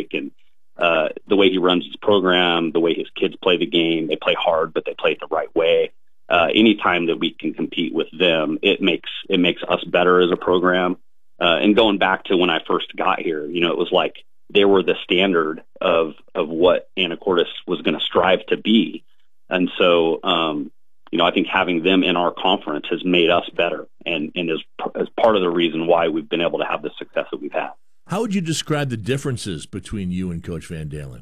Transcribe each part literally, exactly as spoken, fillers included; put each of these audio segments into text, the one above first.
Blake and uh, the way he runs his program, the way his kids play the game. They play hard, but they play it the right way. Uh, anytime that we can compete with them, it makes it makes us better as a program. Uh, and going back to when I first got here, you know, it was like they were the standard of of what Anacortes was going to strive to be. And so, um, you know, I think having them in our conference has made us better, and, and is, is part of the reason why we've been able to have the success that we've had. How would you describe the differences between you and Coach Van Dalen?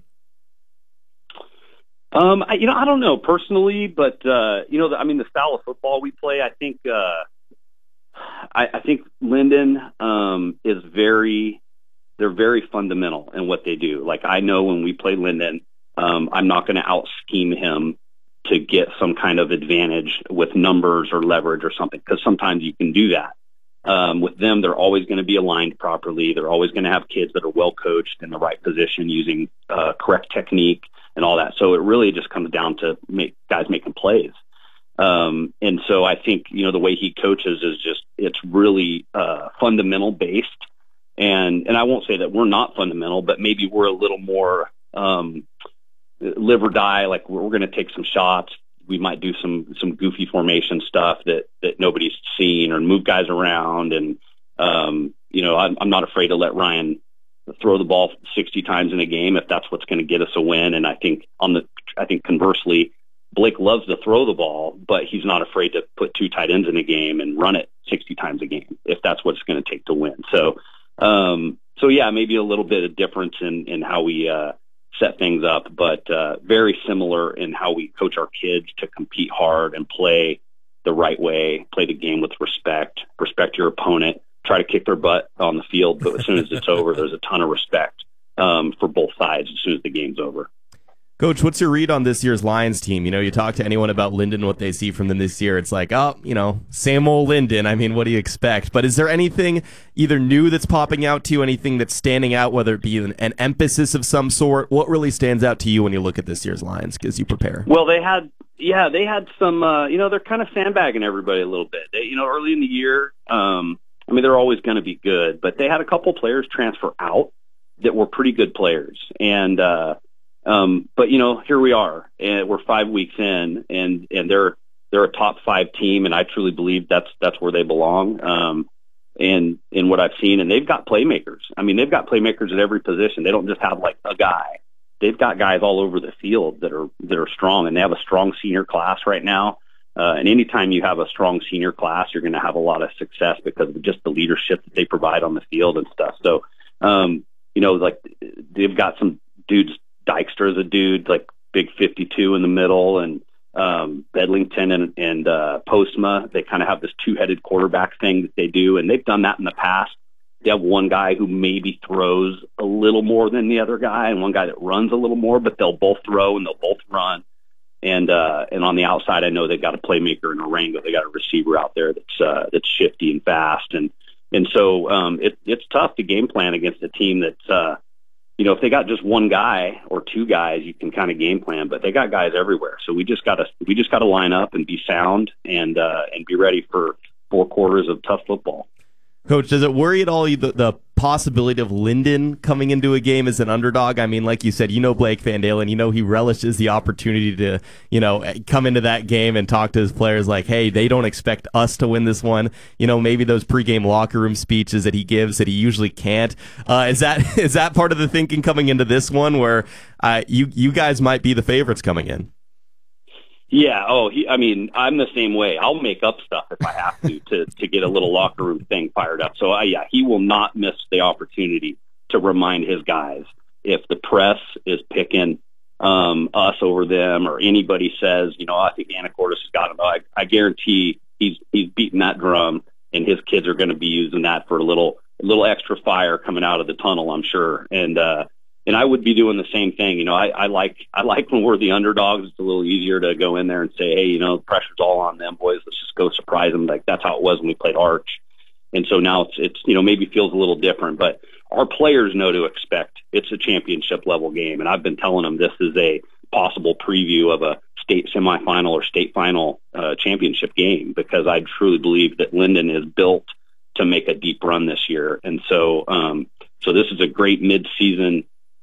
Um, I, you know, I don't know personally, but, uh, you know, the, I mean, the style of football we play, I think, uh, I, I think Linden um, is very, they're very fundamental in what they do. Like, I know when we play Linden, um, I'm not going to out-scheme him to get some kind of advantage with numbers or leverage or something, because sometimes you can do that. Um, with them, they're always going to be aligned properly. They're always going to have kids that are well coached in the right position using uh, correct technique and all that. So it really just comes down to make guys making plays. Um, and so I think, you know, the way he coaches is just, it's really uh, fundamental based. And, and I won't say that we're not fundamental, but maybe we're a little more um, live or die. Like, we're, we're going to take some shots. We might do some, some goofy formation stuff that, that nobody's seen, or move guys around. And, um, you know, I'm, I'm not afraid to let Ryan throw the ball sixty times in a game if that's what's going to get us a win. And I think on the, I think conversely, Blake loves to throw the ball, but he's not afraid to put two tight ends in a game and run it sixty times a game if that's what it's going to take to win. So, um, so yeah, maybe a little bit of difference in, in how we, uh, set things up, but uh, very similar in how we coach our kids to compete hard and play the right way, play the game with respect, respect your opponent, try to kick their butt on the field, but as soon as it's over, there's a ton of respect um, for both sides as soon as the game's over. Coach, what's your read on this year's Lions team? You know, you talk to anyone about Linden, what they see from them this year. It's like, oh, you know, same old Linden. I mean, what do you expect? But is there anything either new that's popping out to you, anything that's standing out, whether it be an, an emphasis of some sort? What really stands out to you when you look at this year's Lions as you prepare? Well, they had, yeah, they had some, uh, you know, they're kind of sandbagging everybody a little bit. They, you know, early in the year, um, I mean, they're always going to be good, but they had a couple players transfer out that were pretty good players. And, uh, Um, but you know, here we are, and we're five weeks in, and, and they're, they're a top five team. And I truly believe that's, that's where they belong. Um, and in what I've seen, and they've got playmakers. I mean, they've got playmakers at every position. They don't just have like a guy. They've got guys all over the field that are, that are strong, and they have a strong senior class right now. Uh, and anytime you have a strong senior class, you're going to have a lot of success because of just the leadership that they provide on the field and stuff. So, um, you know, like they've got some dudes. Dykstra is a dude, like big fifty-two in the middle, and um, Bedlington and, and uh, Postma. They kind of have this two-headed quarterback thing that they do, and they've done that in the past. They have one guy who maybe throws a little more than the other guy, and one guy that runs a little more, but they'll both throw and they'll both run. And uh, and on the outside, I know they've got a playmaker in Arango. They got a receiver out there that's uh, that's shifty and fast, and and so um, it, it's tough to game plan against a team that's. Uh, You know, if they got just one guy or two guys, you can kind of game plan, but they got guys everywhere. So we just got to we just got to line up and be sound and uh, and be ready for four quarters of tough football. Coach, does it worry at all the, the possibility of Linden coming into a game as an underdog? I mean, like you said, you know Blake Van Dalen, you know he relishes the opportunity to, you know, come into that game and talk to his players like, hey, they don't expect us to win this one. You know, maybe those pregame locker room speeches that he gives that he usually can't. Uh, is that is that part of the thinking coming into this one where uh, you you guys might be the favorites coming in? Yeah. Oh, he, I mean, I'm the same way. I'll make up stuff if I have to to, to get a little locker room thing fired up. So, uh, yeah, he will not miss the opportunity to remind his guys if the press is picking um, us over them, or anybody says, you know, I think Anacortes has got him. I, I guarantee he's he's beating that drum, and his kids are going to be using that for a little a little extra fire coming out of the tunnel, I'm sure. And uh, And I would be doing the same thing. You know, I, I like I like when we're the underdogs. It's a little easier to go in there and say, hey, you know, the pressure's all on them, boys. Let's just go surprise them. Like that's how it was when we played Arch. And so now it's, it's you know, maybe feels a little different. But our players know to expect it's a championship level game. And I've been telling them this is a possible preview of a state semifinal or state final uh, championship game, because I truly believe that Linden is built to make a deep run this year. And so, um, so this is a great mid-season